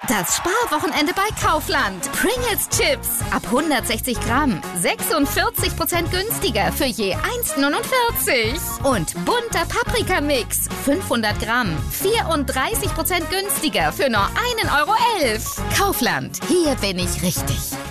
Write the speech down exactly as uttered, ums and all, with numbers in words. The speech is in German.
Das Sparwochenende bei Kaufland. Pringles Chips ab hundertsechzig Gramm. sechsundvierzig Prozent günstiger für je eins neunundvierzig. Und bunter Paprikamix. fünfhundert Gramm. vierunddreißig Prozent günstiger für nur einen Euro elf. Kaufland. Hier bin ich richtig.